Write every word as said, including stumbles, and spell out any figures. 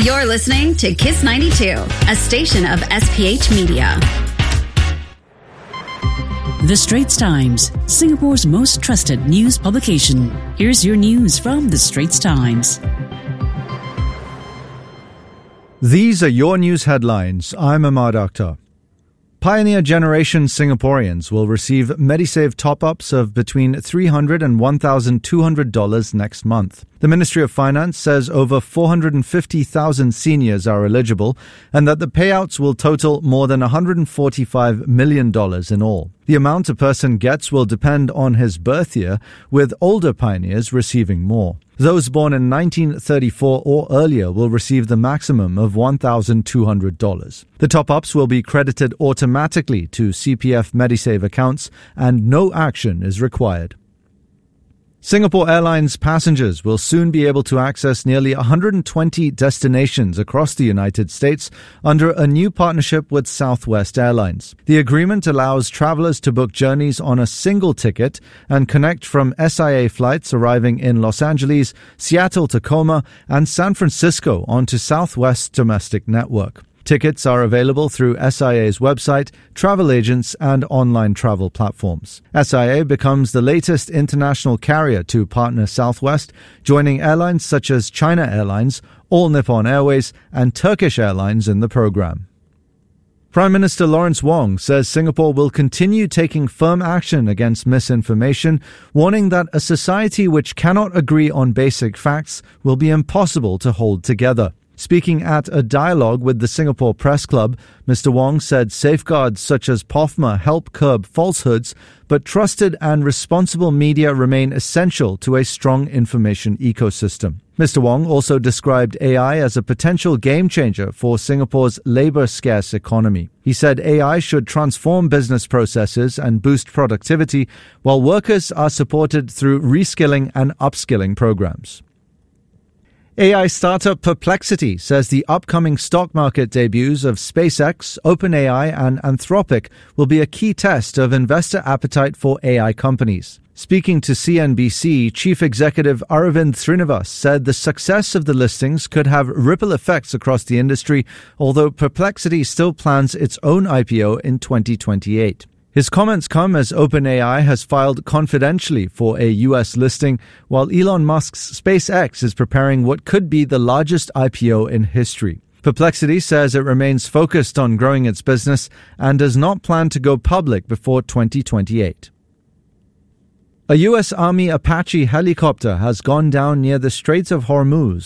You're listening to Kiss ninety-two, a station of S P H Media. The Straits Times, Singapore's most trusted news publication. Here's your news from The Straits Times. These are your news headlines. I'm Ahmad Akhtar. Pioneer generation Singaporeans will receive MediSave top-ups of between three hundred dollars and one thousand two hundred dollars next month. The Ministry of Finance says over four hundred fifty thousand seniors are eligible and that the payouts will total more than one hundred forty-five million dollars in all. The amount a person gets will depend on his birth year, with older pioneers receiving more. Those born in nineteen thirty-four or earlier will receive the maximum of one thousand two hundred dollars. The top-ups will be credited automatically to C P F MediSave accounts and no action is required. Singapore Airlines passengers will soon be able to access nearly one hundred twenty destinations across the United States under a new partnership with Southwest Airlines. The agreement allows travelers to book journeys on a single ticket and connect from S I A flights arriving in Los Angeles, Seattle, Tacoma, and San Francisco onto Southwest's domestic network. Tickets are available through S I A's website, travel agents, and online travel platforms. S I A becomes the latest international carrier to partner Southwest, joining airlines such as China Airlines, All Nippon Airways, and Turkish Airlines in the program. Prime Minister Lawrence Wong says Singapore will continue taking firm action against misinformation, warning that a society which cannot agree on basic facts will be impossible to hold together. Speaking at a dialogue with the Singapore Press Club, Mister Wong said safeguards such as P O F M A help curb falsehoods, but trusted and responsible media remain essential to a strong information ecosystem. Mister Wong also described A I as a potential game changer for Singapore's labour-scarce economy. He said A I should transform business processes and boost productivity, while workers are supported through reskilling and upskilling programs. A I startup Perplexity says the upcoming stock market debuts of SpaceX, OpenAI, and Anthropic will be a key test of investor appetite for A I companies. Speaking to C N B C, Chief Executive Aravind Srinivas said the success of the listings could have ripple effects across the industry, although Perplexity still plans its own I P O in twenty twenty-eight. His comments come as OpenAI has filed confidentially for a U S listing, while Elon Musk's SpaceX is preparing what could be the largest I P O in history. Perplexity says it remains focused on growing its business and does not plan to go public before twenty twenty-eight. A U S Army Apache helicopter has gone down near the Straits of Hormuz